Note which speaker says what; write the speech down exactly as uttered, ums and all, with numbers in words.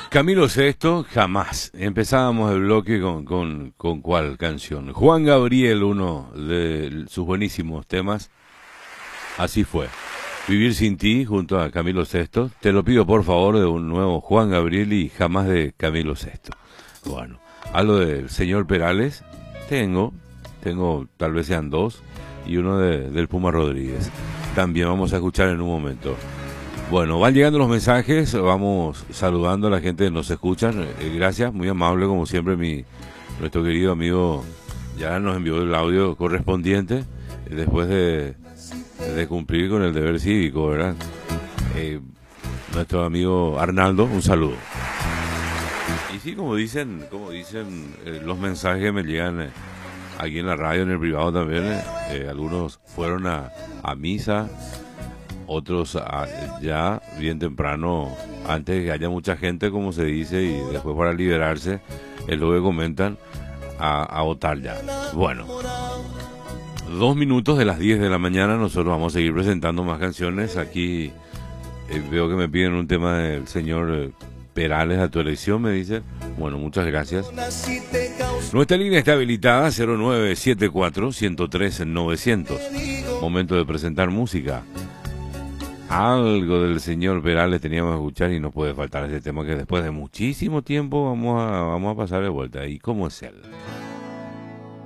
Speaker 1: Camilo Sesto, jamás. Empezábamos el bloque con, con, con cuál canción. Juan Gabriel, uno de sus buenísimos temas. Así fue. Vivir sin ti, junto a Camilo Sesto. Te lo pido por favor, de un nuevo Juan Gabriel y jamás de Camilo Sesto. Bueno, algo del señor Perales. Tengo, tengo, tal vez sean dos. Y uno de, del Puma Rodríguez. También vamos a escuchar en un momento. Bueno, van llegando los mensajes, vamos saludando a la gente que nos escucha. Eh, gracias, muy amable como siempre mi nuestro querido amigo ya nos envió el audio correspondiente eh, después de, de cumplir con el deber cívico, ¿verdad? Eh, nuestro amigo Arnaldo, un saludo. Y sí, como dicen, como dicen eh, los mensajes que me llegan eh, aquí en la radio, en el privado también, eh, eh, algunos fueron a, a misa. Otros a, ya bien temprano, antes de que haya mucha gente, como se dice, y después para liberarse, es lo que comentan, a, a votar ya. Bueno, dos minutos de las diez de la mañana, nosotros vamos a seguir presentando más canciones. Aquí eh, veo que me piden un tema del señor eh, Perales a tu elección, me dice. Bueno, muchas gracias. Nuestra línea está habilitada, cero nueve siete cuatro, uno cero tres, novecientos. Momento de presentar música. Algo del señor Perales teníamos que escuchar y no puede faltar ese tema que después de muchísimo tiempo vamos a, vamos a pasar de vuelta. ¿Y cómo es él?